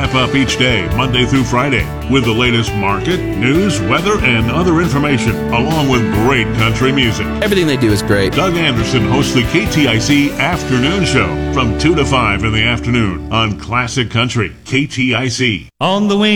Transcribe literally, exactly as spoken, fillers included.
wrap up each day, Monday through Friday, with the latest market, news, weather, and other information, along with great country music. Everything they do is great. Doug Anderson hosts the K T I C Afternoon Show from two to five in the afternoon on Classic Country, K T I C. On the wing.